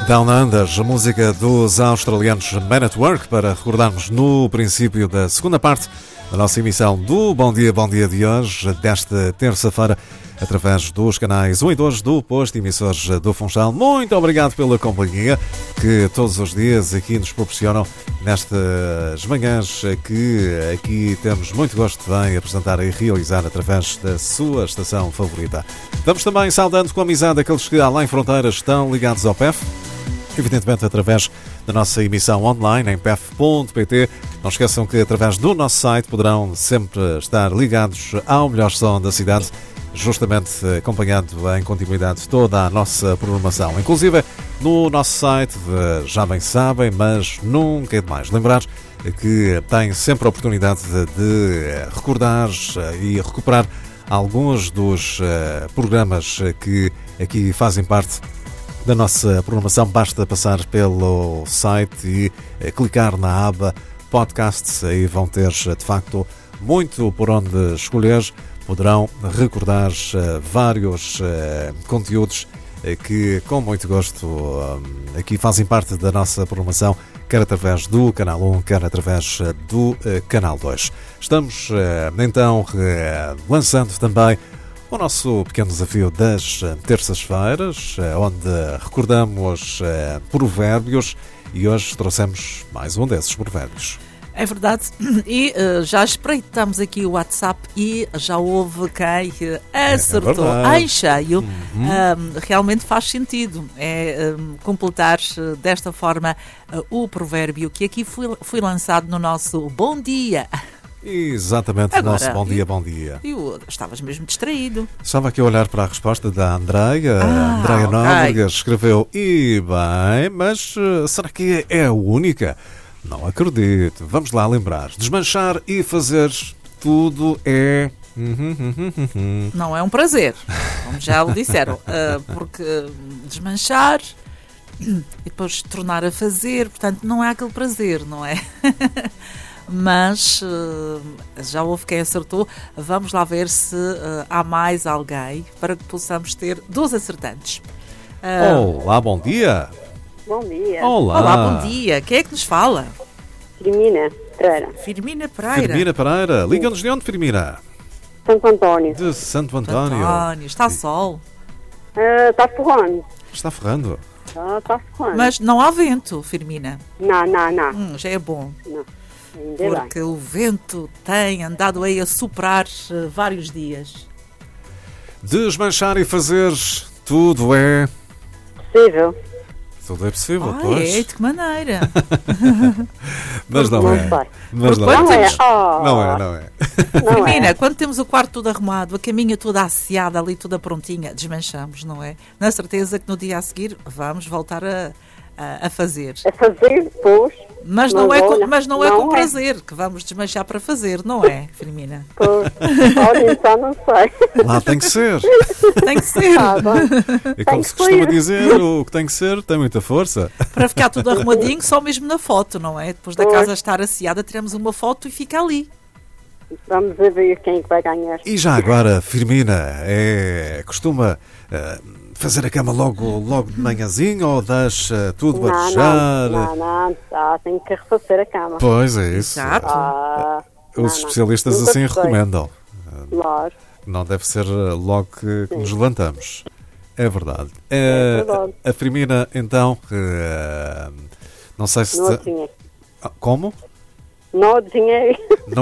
Down Under, a música dos australianos Man at Work, para recordarmos no princípio da segunda parte da nossa emissão do Bom Dia de hoje, desta terça-feira, através dos canais 1 e 2 do Posto Emissores do Funchal. Muito obrigado pela companhia que todos os dias aqui nos proporcionam nestas manhãs que aqui temos muito gosto de apresentar e realizar através da sua estação favorita. Vamos também saudando com amizade aqueles que além fronteiras estão ligados ao PEF, evidentemente através da nossa emissão online em pef.pt. Não esqueçam que através do nosso site poderão sempre estar ligados ao melhor som da cidade, justamente acompanhando em continuidade toda a nossa programação. Inclusive no nosso site, já bem sabem, mas nunca é demais lembrar que tem sempre a oportunidade de recordar e recuperar alguns dos programas que aqui fazem parte da nossa programação. Basta passar pelo site e clicar na aba Podcasts, aí vão ter de facto muito por onde escolher. Poderão recordar vários conteúdos que com muito gosto aqui fazem parte da nossa programação, quer através do Canal 1, quer através do Canal 2. Estamos então lançando também o nosso pequeno desafio das terças-feiras, onde recordamos provérbios, e hoje trouxemos mais um desses provérbios. É verdade, e já espreitamos aqui o WhatsApp e já houve quem acertou em cheio. Realmente faz sentido completar desta forma o provérbio que aqui foi lançado no nosso Bom Dia. Exatamente, agora, nosso Bom Dia. Estavas mesmo distraído. Estava aqui a olhar para a resposta da Andreia. Andreia Nóbrega escreveu, e bem, mas será que é a única? Não acredito. Vamos lá lembrar. Desmanchar e fazer tudo é... Não é um prazer, como já o disseram. Porque desmanchar e depois tornar a fazer, portanto, não é aquele prazer, não é? Mas já houve quem acertou. Vamos lá ver se há mais alguém para que possamos ter 2 acertantes. Olá, bom dia. Bom dia. Olá, bom dia. Quem é que nos fala? Firmina Pereira. Firmina Pereira. Firmina Pereira. Liga-nos de onde, Firmina? Santo Antônio. De Santo Antônio. Está sol? Está ferrando. Está ferrando? Está ferrando. Mas não há vento, Firmina? Não. Já é bom. Não. Ainda porque o vento tem andado aí a soprar vários dias. Desmanchar e fazer tudo é... possível. Tudo é possível, pois. De que maneira? Mas não é. Mas não é. Não é. Firmina, quando temos o quarto todo arrumado, a caminha toda asseada ali, toda prontinha, desmanchamos, não é? Na certeza que no dia a seguir vamos voltar a fazer. A fazer, pois. Mas não é com prazer que vamos desmanchar para fazer, não é, Firmina? Pois. Olha, então não sei. Lá tem que ser. Tem que ser. E como se costuma dizer, o que tem que ser tem muita força. Para ficar tudo arrumadinho, só mesmo na foto, não é? Depois da casa estar asseada, tiramos uma foto e fica ali. Vamos a ver quem é que vai ganhar. E já agora, Firmina, costuma fazer a cama logo de manhãzinho ou deixa tudo barejar? Não, tem que refazer a cama. Pois é isso. Exato. Os especialistas assim recomendam. Claro. Não deve ser logo que nos levantamos. É verdade. A Firmina, então, não sei se... Não adivinhei. Como? Não adivinhei.